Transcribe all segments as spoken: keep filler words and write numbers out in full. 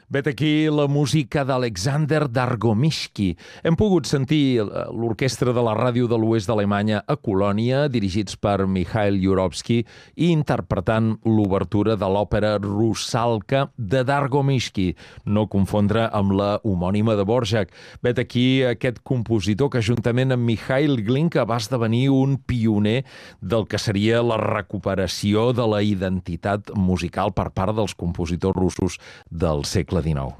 Vet aquí la música d'Alexander Dargomishky. Hem pogut sentir l'orquestra de la ràdio de l'oest d'Alemanya a Colònia, dirigits per Mikhail Jurovsky, i interpretant l'obertura de l'òpera Rusalka de Dargomishky, no confondre amb la homònima de Dvořák. Vet aquí aquest compositor que, juntament amb Mikhail Glinka, va esdevenir un pioner del que seria la recuperació de la identitat musical per part dels compositors russos del segle dinou.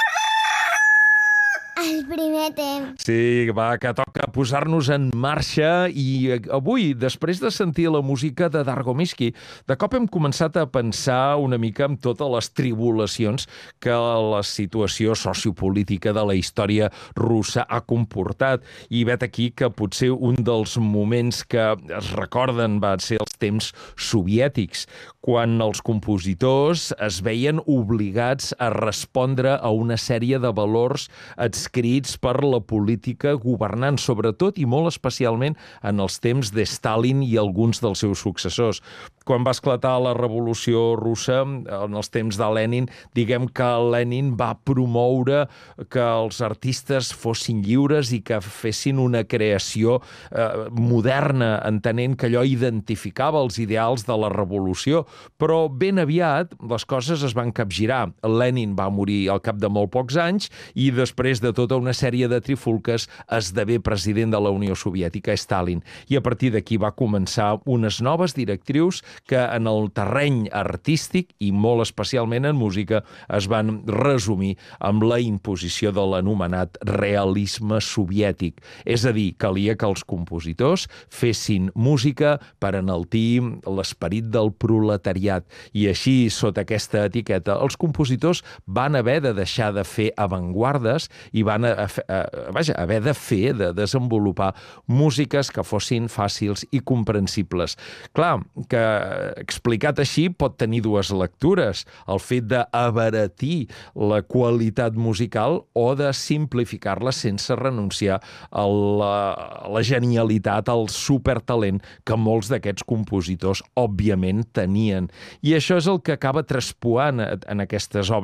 El primer temps. Sí, va, que toca posar-nos en marxa i avui, després de sentir la música de Dargomishky, de cop hem començat a pensar una mica en totes les tribulacions que la situació sociopolítica de la història russa ha comportat. I vet aquí que potser un dels moments que es recorden va ser els temps soviètics, quan els compositors es veien obligats a respondre a una sèrie de valors adscrits per la política governant, sobretot i molt especialment en els temps de Stalin i alguns dels seus successors. Quan va esclatar la Revolució Russa, en els temps de Lenin, diguem que Lenin va promoure que els artistes fossin lliures i que fessin una creació eh, moderna, entenent que allò identificava els ideals de la revolució. Però ben aviat les coses es van capgirar. Lenin va morir al cap de molt pocs anys i després de tota una sèrie de trifulques esdevé president de la Unió Soviètica, Stalin. I a partir d'aquí va començar unes noves directrius que en el terreny artístic i molt especialment en música es van resumir amb la imposició de l'anomenat realisme soviètic. És a dir, calia que els compositors fessin música per enaltir l'esperit del proletariat. I així, sota aquesta etiqueta, els compositors van haver de deixar de fer avantguardes i van a, a, vaja, haver de fer, de desenvolupar músiques que fossin fàcils i comprensibles. Clar, que explicat així pot tenir dues lectures, el fet d'abaratir la qualitat musical o de simplificar-la sense renunciar a la, a la genialitat, al supertalent que molts d'aquests compositors òbviament tenien. I això és el que acaba traspuant en aquestes obres